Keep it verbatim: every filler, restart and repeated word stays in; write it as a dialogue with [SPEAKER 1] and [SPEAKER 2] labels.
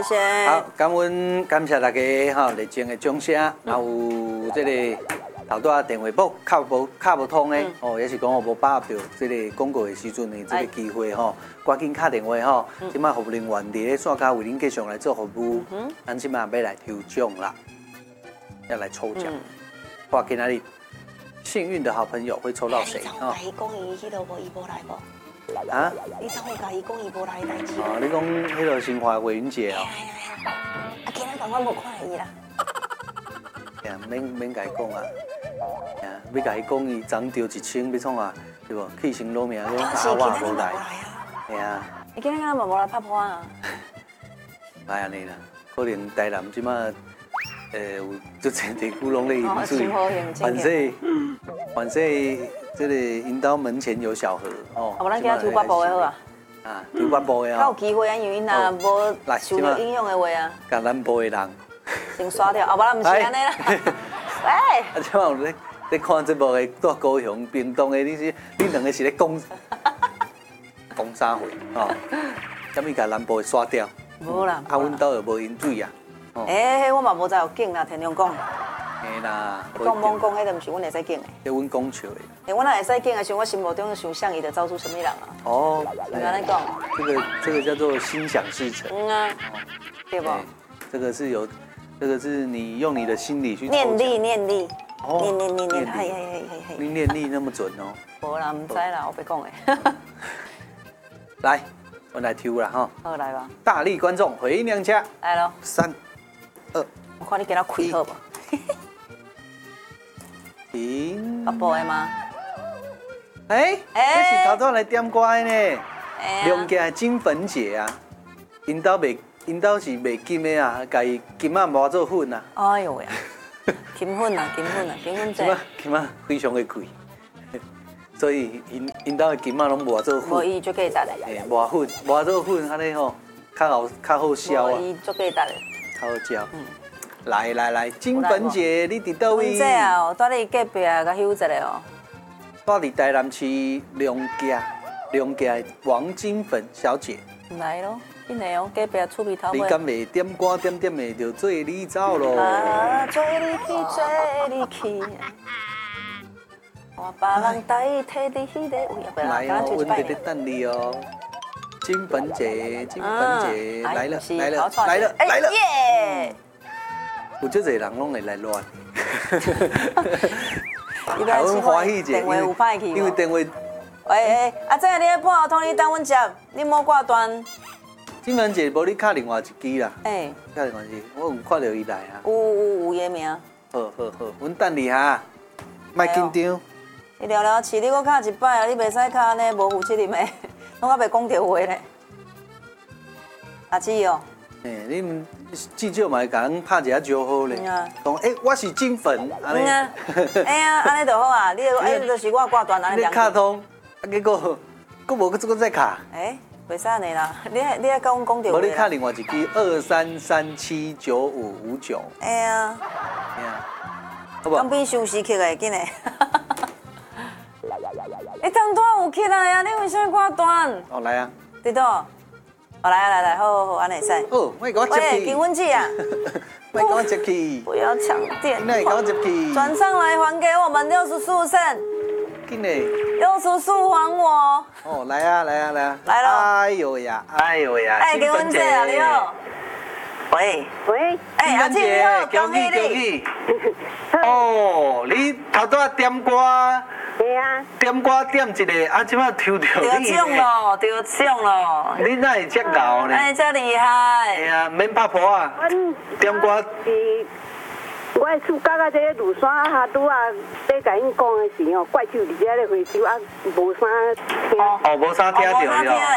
[SPEAKER 1] 谢。
[SPEAKER 2] 好，感恩感谢大家哈热情的掌声，然后有这个头拄电话簿卡无卡无通的，哦，也是讲我无把握到这个广告的时阵的这个机会吼，赶紧打电话吼，即摆服务人员伫咧线下为恁继续来做服务，咱即摆要来抽奖啦，要来抽奖，看今仔日幸运的好朋友会抽到谁
[SPEAKER 1] 啊？你讲伊迄度无伊无来无？
[SPEAKER 2] 啊？
[SPEAKER 1] 你怎会甲伊讲伊无来代志？
[SPEAKER 2] 哦，你讲迄个新华伟云姐哦？
[SPEAKER 1] 啊，今日赶快无看伊啦。
[SPEAKER 2] 呀，免免甲伊讲啊！呀，要甲伊讲伊昨丢一千，要创啊，对无？气成老命讲啊，我无来。系啊。
[SPEAKER 1] 你今日敢嘛无来拍破啊？
[SPEAKER 2] 来安尼啦，可能台南即马，诶有足侪地区拢咧饮水，反正反正这个引导门前有小河哦。
[SPEAKER 1] 啊，无咱今日抽八部的好啊。
[SPEAKER 2] 啊，抽八部的
[SPEAKER 1] 啊。有机会啊，因为若无受到影响的话啊。
[SPEAKER 2] 甲咱部的人。
[SPEAKER 1] 先刷掉，啊，无咱唔是安尼啦。喂。
[SPEAKER 2] 啊，即马有咧咧看节目的，在高雄、屏东的，你是你两个是咧讲讲啥话哦？咁伊甲南部的刷掉。
[SPEAKER 1] 无啦。
[SPEAKER 2] 啊，阮兜又无饮水啊。
[SPEAKER 1] 诶，我嘛无知有景啦，听众讲。
[SPEAKER 2] 嘿啦。
[SPEAKER 1] 讲懵讲，迄个毋是阮会使景的。
[SPEAKER 2] 迄阮讲笑的。
[SPEAKER 1] 诶，我若会使景的时候，我心目中想象伊就走出什么人啊？
[SPEAKER 2] 哦。
[SPEAKER 1] 你安尼讲。
[SPEAKER 2] 这个这个叫做心想事成。
[SPEAKER 1] 嗯啊。对不？
[SPEAKER 2] 这个是有。这个是你用你的心理去
[SPEAKER 1] 念力，念力，
[SPEAKER 2] 哦，
[SPEAKER 1] 念念念念，嘿嘿嘿嘿嘿，
[SPEAKER 2] 你念力那么准哦？
[SPEAKER 1] 无啦，唔知啦，我别讲诶。
[SPEAKER 2] 来，我来抽啦哈。
[SPEAKER 1] 好，来吧。
[SPEAKER 2] 大力观众回娘家。
[SPEAKER 1] 来咯。
[SPEAKER 2] 三、二。
[SPEAKER 1] 我看你给他开好吧。
[SPEAKER 2] 停。
[SPEAKER 1] 八部的吗？
[SPEAKER 2] 哎，这是头拄来点歌的呢。梁家金粉姐啊，因兜袂。因兜是卖金的啊，家己金仔磨做粉啊。
[SPEAKER 1] 哎呦喂！金粉啊，金粉啊，金粉仔。
[SPEAKER 2] 金仔非常的贵，所以因因兜的金仔拢磨做粉。
[SPEAKER 1] 无伊足价值的。
[SPEAKER 2] 诶，磨粉磨做粉，安尼吼，较好较好烧啊。
[SPEAKER 1] 伊足价值的。
[SPEAKER 2] 较好烧。嗯。来来来，金粉姐，你伫倒位？
[SPEAKER 1] 这啊，我住你隔壁啊，甲休一下哦。
[SPEAKER 2] 住伫台南市梁家，梁家王金粉小姐。
[SPEAKER 1] 来咯。紧个哦，隔壁厝边头。
[SPEAKER 2] 你敢袂点歌点点的就做你走咯？
[SPEAKER 1] 啊，做你去，做你去。我把人代替伫迄个位，不
[SPEAKER 2] 来哦，阮伫咧等你哦。金粉姐，金粉姐来了，来了，来了，来了！耶！有足侪人拢会来乱。
[SPEAKER 1] 你阮欢喜者，电话有歹去。
[SPEAKER 2] 因为电话。喂
[SPEAKER 1] 喂，啊，这你咧半后通你等阮接，你莫挂断。
[SPEAKER 2] 金粉姐，无你敲另外一支啦。
[SPEAKER 1] 哎，
[SPEAKER 2] 敲另外一支，我有看到伊来啊。
[SPEAKER 1] 有有有伊名。
[SPEAKER 2] 好好好，阮等你哈，莫紧张。
[SPEAKER 1] 你聊聊起，你搁敲一摆啊！你袂使敲安尼无负责任的，拢还袂讲着话咧。阿姊哦。
[SPEAKER 2] 哎，你们至少嘛会甲咱拍一下招呼咧。讲哎，我是金粉。
[SPEAKER 1] 嗯啊。哎呀，安尼就好啊！你哎，就是我挂断安尼。
[SPEAKER 2] 你敲通，啊结果，佫无佫再敲。哎。
[SPEAKER 1] 袂使安尼啦，你你爱甲阮讲着话。
[SPEAKER 2] 无你敲另外一支二三三七九五五九。
[SPEAKER 1] 哎呀，
[SPEAKER 2] 哎呀，好不？
[SPEAKER 1] 当边休息起来，紧嘞。你当断有起来啊？你为啥挂断？
[SPEAKER 2] 哦，来啊。
[SPEAKER 1] 对倒？哦，来啊来来，好好好，安尼使。
[SPEAKER 2] 哦，莫甲我接去。
[SPEAKER 1] 喂，金粉姐啊。
[SPEAKER 2] 莫甲我接去。
[SPEAKER 1] 不要抢电话。
[SPEAKER 2] 那甲我接去。
[SPEAKER 1] 转上来还给我们六十四胜。
[SPEAKER 2] 紧嘞。
[SPEAKER 1] 六十四还我。
[SPEAKER 2] 哦，来啊，来啊，来啊！
[SPEAKER 1] 来了！
[SPEAKER 2] 哎呦呀，哎呦呀！
[SPEAKER 1] 哎，金粉姐啊，你好。喂
[SPEAKER 3] 喂，
[SPEAKER 1] 哎，阿姐你好，恭喜你！
[SPEAKER 2] 哦，你头拄点歌，
[SPEAKER 3] 对啊，
[SPEAKER 2] 点歌点一个，啊，即摆抽到
[SPEAKER 1] 你。得奖咯，得奖咯！
[SPEAKER 2] 你哪会遮牛呢？
[SPEAKER 1] 哎，遮厉害！
[SPEAKER 2] 哎呀，免拍破啊！点歌
[SPEAKER 3] 是。我的厝角啊，这个路山啊，拄啊，在甲因讲的时候，怪手伫遮咧回收啊，无啥听。
[SPEAKER 2] 哦，无啥听到了。